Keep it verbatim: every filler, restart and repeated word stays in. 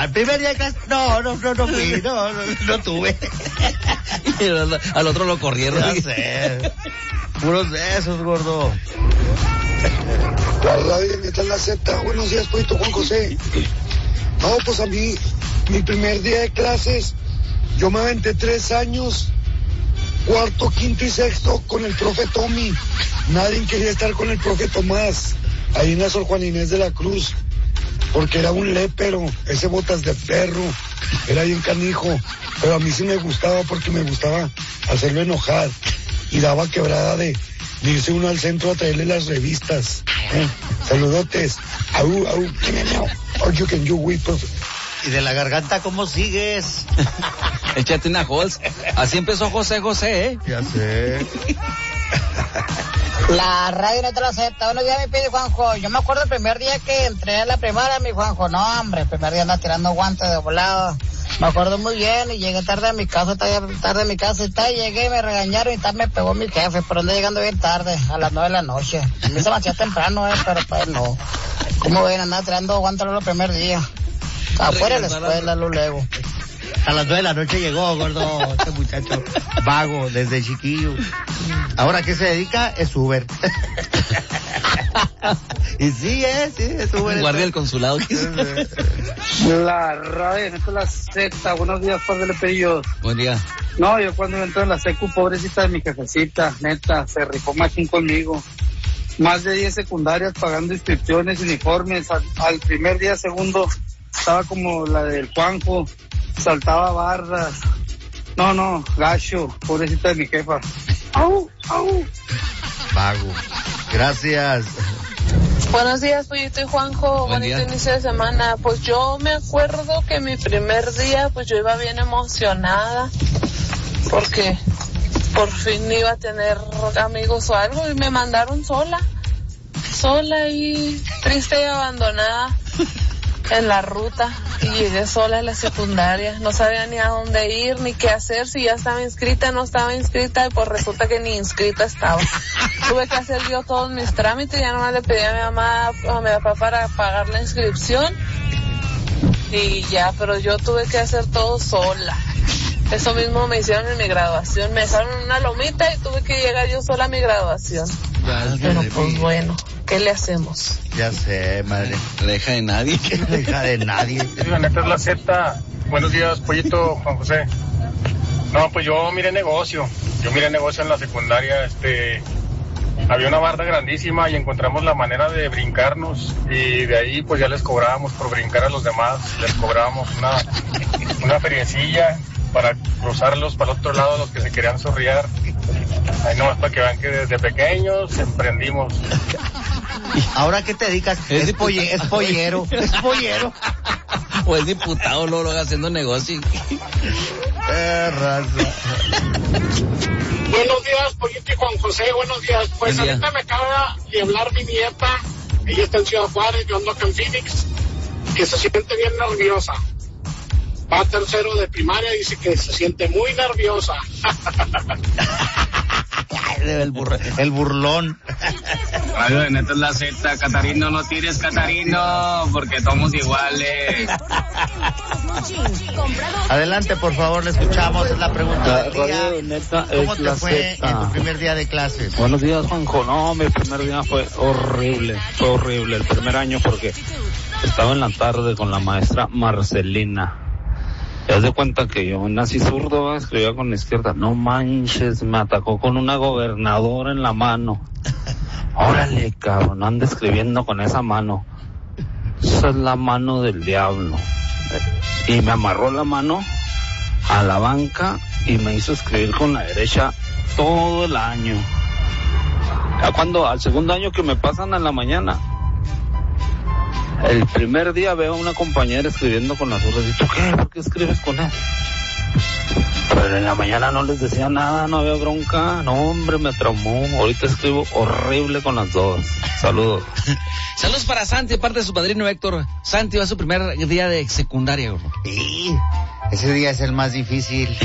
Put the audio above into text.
al primer día de clase, no, no, no, no fui, no, no, no tuve. Y al, al otro lo corrieron. Ya sé. Puros de esos, gordo. La radio neta en la Z. Buenos días, Poito Juan José. No, pues a mí, mi primer día de clases, yo me aventé tres años, cuarto, quinto y sexto con el profe Tommy. Nadie quería estar con el profe Tomás, ahí en la Sor Juan Inés de la Cruz, porque era un lépero, ese botas de ferro, era bien canijo, pero a mí sí me gustaba porque me gustaba hacerlo enojar y daba quebrada de, de irse uno al centro a traerle las revistas. ¿eh? Saludotes. Au, au, au, you can you we, profe. ¿Y de la garganta cómo sigues? Échate una Halls. Así empezó José José, ¿eh? Ya sé. La radio no te la acepta. Buenos días, mi pide Juanjo. Yo me acuerdo el primer día que entré a la primaria, mi Juanjo. No, hombre, el primer día andaba tirando guantes de volado. Me acuerdo muy bien y llegué tarde a mi casa, tarde a mi casa y tal. Llegué y me regañaron y tal, me pegó mi jefe, pero andé llegando bien tarde, a las nueve de la noche. A mí se me hacía temprano, eh, pero pues no. ¿Cómo ven? Andaba tirando guantes el primer día. Afuera de la escuela, lo luego. A las nueve de la noche llegó, gordo, este muchacho vago desde chiquillo. Ahora, ¿qué se dedica? Es Uber. Y sí, es, sí, es Uber. Guardia del consulado. La radio, no es la Z. Buenos días, padre Lepellos. Buen día. No, yo cuando entré en la secu, pobrecita de mi jefecita, neta, se rifó machín conmigo. Más de diez secundarias pagando inscripciones, uniformes. Al, al primer día, segundo, estaba como la del Juanjo, saltaba barras. No, no, gacho, pobrecita de mi jefa. ¡Au, au! Vago. Gracias. Buenos días, Pollito y Juanjo. Buen Bonito día. inicio de semana. Pues yo me acuerdo que mi primer día, pues yo iba bien emocionada porque por fin iba a tener amigos o algo y me mandaron sola, sola y triste y abandonada en la ruta y llegué sola a la secundaria. No sabía ni a dónde ir ni qué hacer, si ya estaba inscrita, no estaba inscrita y pues resulta que ni inscrita estaba. Tuve que hacer yo todos mis trámites, ya nomás le pedí a mi mamá, a mi papá para pagar la inscripción y ya, pero yo tuve que hacer todo sola. Eso mismo me hicieron en mi graduación, me dejaron en una lomita y tuve que llegar yo sola a mi graduación. Pero pues bueno, ¿qué le hacemos? Ya sé, madre. No deja de nadie. No deja de nadie. Sí, la neta es la Z. Buenos días, Pollito, Juan José. No, pues yo miré negocio. Yo miré negocio en la secundaria. Este, había una barda grandísima y encontramos la manera de brincarnos. Y de ahí, pues ya les cobrábamos por brincar a los demás. Les cobrábamos una, una feriecilla para cruzarlos para el otro lado, los que se querían zorrear. Ahí nomás para que vean que desde pequeños emprendimos. ¿Ahora qué te dedicas? Es Es, polle, es pollero, es pollero. O es diputado, luego lo haciendo negocio. Eh, raza. Buenos días, Pollito y Juan José, buenos días. Pues Buen día. ahorita me acaba de hablar mi nieta, ella está en Ciudad Juárez, yo ando acá en Phoenix, que se siente bien nerviosa. Va a tercero de primaria, dice que se siente muy nerviosa. El, burro, el burlón. Radio de Neta es la Z, Catarino, no tires, Catarino, porque somos iguales. Adelante, por favor, le escuchamos, es la pregunta del día. Radio de Neta ¿Cómo es te la fue Z. en tu primer día de clases? Buenos días, Juanjo. No, mi primer día fue horrible, fue horrible el primer año porque estaba en la tarde con la maestra Marcelina. Te das de cuenta que yo nací zurdo, escribía con la izquierda. No manches, me atacó con una gobernadora en la mano. Órale, cabrón, anda escribiendo con esa mano. Esa es la mano del diablo. Y me amarró la mano a la banca y me hizo escribir con la derecha todo el año. Ya cuando, al segundo año que me pasan a la mañana, el primer día veo a una compañera escribiendo con las zurda y digo, ¿qué? ¿Por qué escribes con él? Pero en la mañana no les decía nada, no había bronca. No, hombre, me traumó. Ahorita escribo horrible con las dos. Saludos. Saludos para Santi, parte de su padrino Héctor. Santi va a su primer día de secundaria, bro. Sí, ese día es el más difícil.